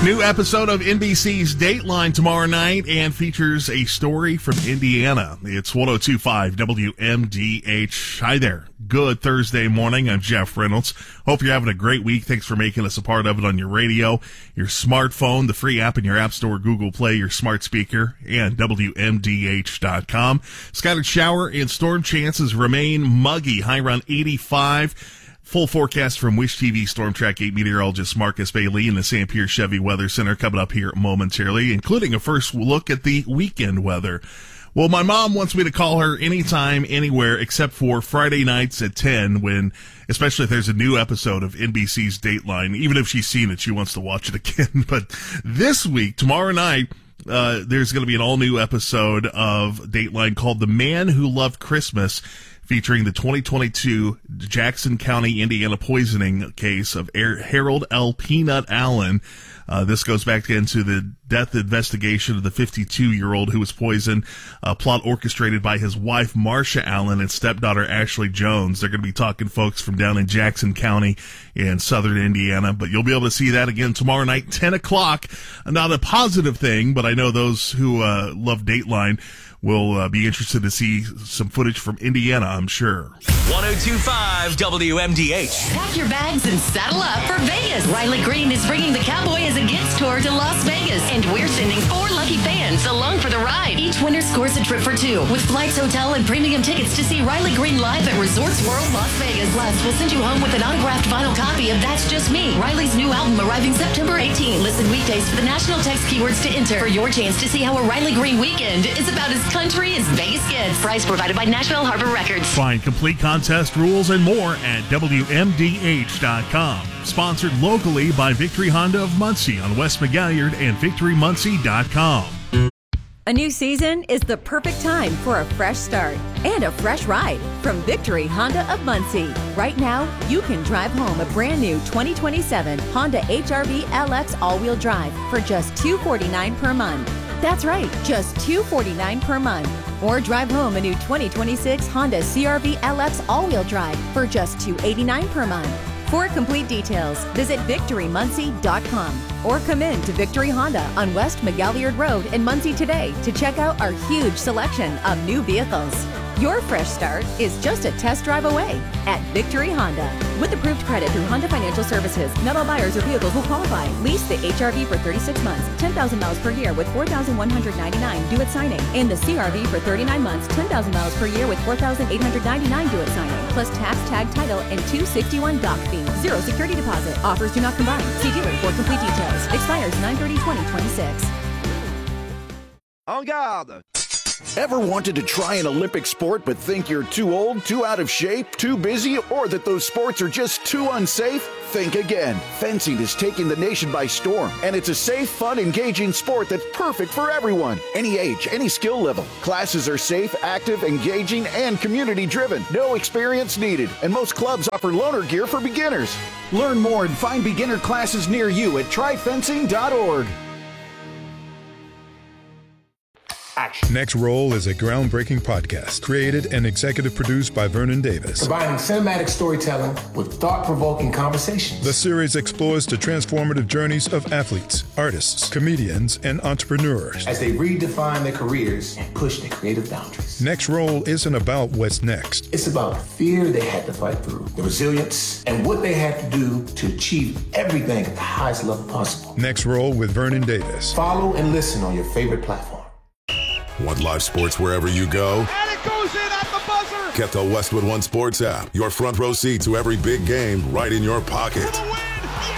New episode of NBC's Dateline tomorrow night and features a story from Indiana. It's 102.5 WMDH. Hi there. Good Thursday morning. I'm Jeff Reynolds. Hope you're having a great week. Thanks for making us a part of it on your radio, your smartphone, the free app in your App Store, Google Play, your smart speaker, and WMDH.com. Scattered shower and storm chances remain muggy. High around 85. Full forecast from Wish TV Storm Track 8 meteorologist Marcus Bailey in the St. Pierre Chevy Weather Center coming up here momentarily, including a first look at the weekend weather. Well, my mom wants me to call her anytime, anywhere, except for Friday nights at 10 when, especially if there's a new episode of NBC's Dateline. Even if she's seen it, she wants to watch it again. But this week, tomorrow night, there's going to be an all-new episode of Dateline called The Man Who Loved Christmas, featuring the 2022 Jackson County, Indiana poisoning case of Harold L. Peanut Allen. This goes back into the death investigation of the 52-year-old who was poisoned, a plot orchestrated by his wife, Marsha Allen, and stepdaughter, Ashley Jones. They're going to be talking folks from down in Jackson County in southern Indiana, but you'll be able to see that again tomorrow night, 10 o'clock. Not a positive thing, but I know those who love Dateline will be interested to see some footage from Indiana, I'm sure. 102.5 WMDH. Pack your bags and saddle up for Vegas. Riley Green is bringing the Cowboy as a Gets tour to Las Vegas, and we're sending 4 lucky fans along for the ride. Each winner scores a trip for 2 with flights, hotel, and premium tickets to see Riley Green live at Resorts World Las Vegas. Plus, we'll send you home with an autographed vinyl copy of That's Just Me, Riley's new album arriving September 18. Listen weekdays for the national text keywords to enter for your chance to see how a Riley Green weekend is about as country as Vegas gets. Price provided by Nashville Harbor Records. Find complete contest rules and more at WMDH.com. Sponsored locally by Victory Honda of Muncie on West McGalliard and VictoryMuncie.com. A new season is the perfect time for a fresh start and a fresh ride from Victory Honda of Muncie. Right now, you can drive home a brand new 2027 Honda HR-V LX all-wheel drive for just $249 per month. That's right, just $249 per month. Or drive home a new 2026 Honda CR-V LX all-wheel drive for just $289 per month. For complete details, visit VictoryMuncie.com or come in to Victory Honda on West McGalliard Road in Muncie today to check out our huge selection of new vehicles. Your fresh start is just a test drive away at Victory Honda. With approved credit through Honda Financial Services, not all buyers or vehicles will qualify. Lease the HR-V for 36 months, 10,000 miles per year with $4,199 due at signing. And the CR-V for 39 months, 10,000 miles per year with $4,899 due at signing. Plus tax, tag, title, and $261 doc fee. 0 security deposit. Offers do not combine. See dealer for complete details. Expires 9/30/2026. En garde! Ever wanted to try an Olympic sport but think you're too old, too out of shape, too busy, or that those sports are just too unsafe? Think again. Fencing is taking the nation by storm, and it's a safe, fun, engaging sport that's perfect for everyone. Any age, any skill level. Classes are safe, active, engaging, and community-driven. No experience needed, and most clubs offer loaner gear for beginners. Learn more and find beginner classes near you at tryfencing.org. Next Roll is a groundbreaking podcast created and executive produced by Vernon Davis. Combining cinematic storytelling with thought-provoking conversations. The series explores the transformative journeys of athletes, artists, comedians, and entrepreneurs as they redefine their careers and push their creative boundaries. Next Roll isn't about what's next. It's about the fear they had to fight through, the resilience, and what they had to do to achieve everything at the highest level possible. Next Roll with Vernon Davis. Follow and listen on your favorite platform. Want live sports wherever you go? And it goes in at the buzzer! Get the Westwood One Sports app. Your front row seat to every big game right in your pocket. For the win!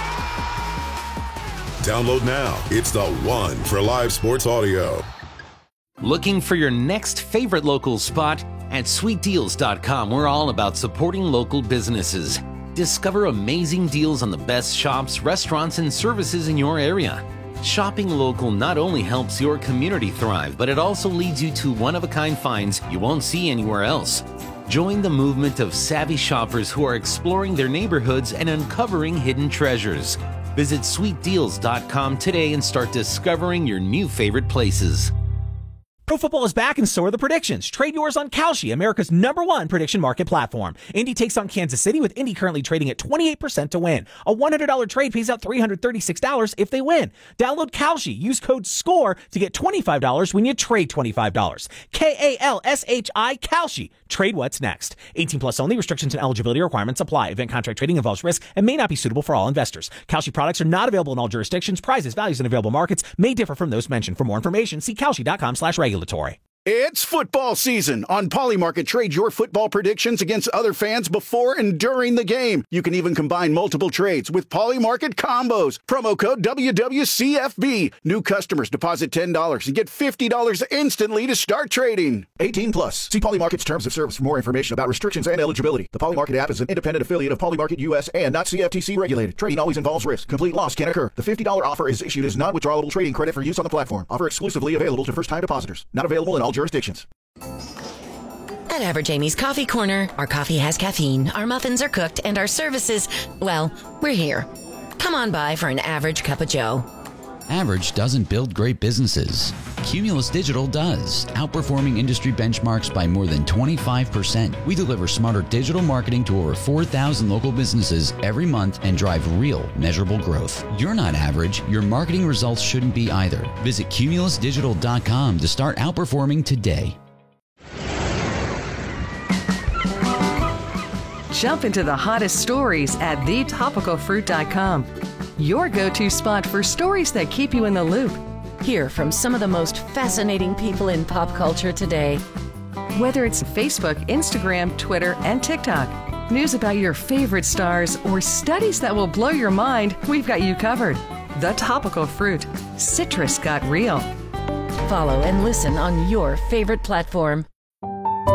Yeah! Download now. It's the one for live sports audio. Looking for your next favorite local spot? At sweetdeals.com, we're all about supporting local businesses. Discover amazing deals on the best shops, restaurants, and services in your area. Shopping local not only helps your community thrive, but it also leads you to one-of-a-kind finds you won't see anywhere else. Join the movement of savvy shoppers who are exploring their neighborhoods and uncovering hidden treasures. Visit sweetdeals.com today and start discovering your new favorite places. Pro football is back and so are the predictions. Trade yours on Kalshi, America's #1 prediction market platform. Indy takes on Kansas City, with Indy currently trading at 28% to win. A $100 trade pays out $336 if they win. Download Kalshi. Use code SCORE to get $25 when you trade $25. Kalshi, Kalshi. Trade what's next. 18 plus only. Restrictions and eligibility requirements apply. Event contract trading involves risk and may not be suitable for all investors. Kalshi products are not available in all jurisdictions. Prices, values, and available markets may differ from those mentioned. For more information, see Kalshi.com/regulatory. It's football season. On Polymarket, trade your football predictions against other fans before and during the game. You can even combine multiple trades with Polymarket combos. Promo code WWCFB. New customers deposit $10 and get $50 instantly to start trading. 18 plus. See Polymarket's terms of service for more information about restrictions and eligibility. The Polymarket app is an independent affiliate of Polymarket US and not CFTC regulated. Trading always involves risk. Complete loss can occur. The $50 offer is issued as non-withdrawable trading credit for use on the platform. Offer exclusively available to first-time depositors. Not available in all jurisdictions. At Average Amy's Coffee Corner, our coffee has caffeine, our muffins are cooked, and our services, well, we're here. Come on by for an average cup of joe. Average doesn't build great businesses. Cumulus Digital does, outperforming industry benchmarks by more than 25%. We deliver smarter digital marketing to over 4,000 local businesses every month and drive real, measurable growth. You're not average. Your marketing results shouldn't be either. Visit cumulusdigital.com to start outperforming today. Jump into the hottest stories at thetopicalfruit.com. Your go-to spot for stories that keep you in the loop. Hear from some of the most fascinating people in pop culture today. Whether it's Facebook, Instagram, Twitter, and TikTok, news about your favorite stars, or studies that will blow your mind, we've got you covered. The Topical Fruit. Citrus got real. Follow and listen on your favorite platform.